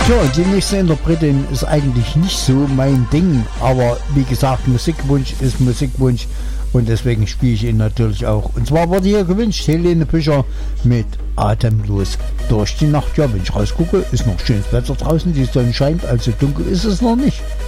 Tja, die nächste Interpretin ist eigentlich nicht so mein Ding, aber wie gesagt, Musikwunsch ist Musikwunsch und deswegen spiele ich ihn natürlich auch. Und zwar wurde hier gewünscht Helene Fischer mit Atemlos durch die Nacht. Ja, wenn ich rausgucke, ist noch schönes Wetter draußen, die Sonne scheint, also dunkel ist es noch nicht.